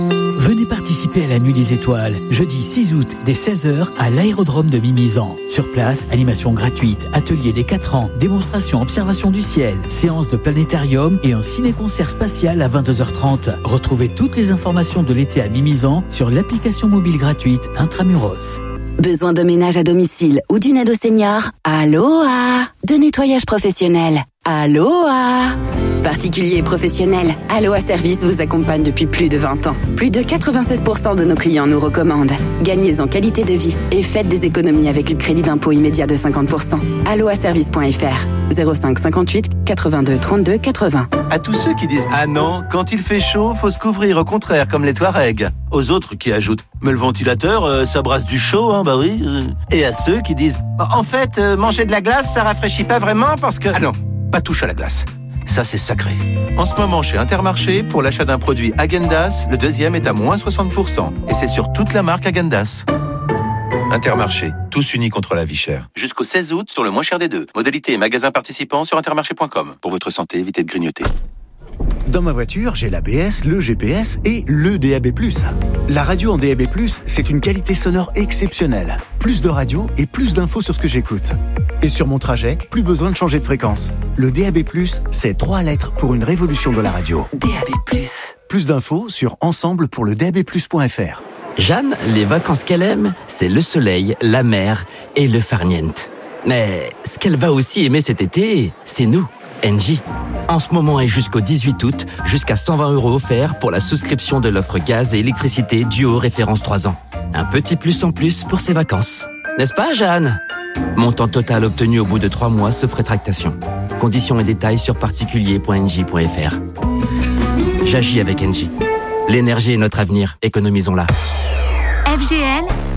Venez participer à la Nuit des Étoiles, jeudi 6 août, dès 16h, à l'aérodrome de Mimizan. Sur place, animation gratuite, atelier des 4 ans, démonstration observation du ciel, séance de planétarium et un ciné-concert spatial à 22h30. Retrouvez toutes les informations de l'été à Mimizan sur l'application mobile gratuite Intramuros. Besoin de ménage à domicile ou d'une aide aux seniors? Aloha! De nettoyage professionnel? Aloha! Particuliers et professionnels, Aloha Service vous accompagne depuis plus de 20 ans. Plus de 96% de nos clients nous recommandent. Gagnez en qualité de vie et faites des économies avec le crédit d'impôt immédiat de 50%. alohaservice.fr 05 58 82 32 80. À tous ceux qui disent « Ah non, quand il fait chaud, faut se couvrir, au contraire, comme les Touaregs ». Aux autres qui ajoutent « Mais le ventilateur, ça brasse du chaud, hein, bah oui ». Et à ceux qui disent « En fait, manger de la glace, ça rafraîchit pas vraiment parce que… » Ah non, pas touche à la glace. Ça, c'est sacré. En ce moment, chez Intermarché, pour l'achat d'un produit Häagen-Dazs, le deuxième est à moins 60%. Et c'est sur toute la marque Häagen-Dazs. Intermarché, tous unis contre la vie chère. Jusqu'au 16 août, sur le moins cher des deux. Modalité et magasins participants sur intermarché.com. Pour votre santé, évitez de grignoter. Dans ma voiture, j'ai l'ABS, le GPS et le DAB+. La radio en DAB+, c'est une qualité sonore exceptionnelle. Plus de radio et plus d'infos sur ce que j'écoute. Et sur mon trajet, plus besoin de changer de fréquence. Le DAB+, c'est 3 lettres pour une révolution de la radio. DAB+. Plus d'infos sur ensemble pour le DABplus.fr. Jeanne, les vacances qu'elle aime, c'est le soleil, la mer et le farniente. Mais ce qu'elle va aussi aimer cet été, c'est nous, Engie. En ce moment et jusqu'au 18 août, jusqu'à 120 € offerts pour la souscription de l'offre gaz et électricité Duo référence 3 ans. Un petit plus en plus pour ses vacances. N'est-ce pas, Jeanne ? Montant total obtenu au bout de 3 mois sauf rétractation. Conditions et détails sur particulier.engie.fr. J'agis avec Engie. L'énergie est notre avenir, économisons-la. FGL,